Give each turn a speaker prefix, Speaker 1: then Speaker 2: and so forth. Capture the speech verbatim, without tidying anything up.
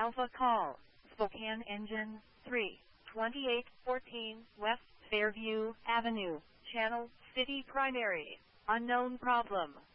Speaker 1: Alpha Call, Spokane Engine three, twenty-eight fourteen West Fairview Avenue, Channel City Primary, unknown problem.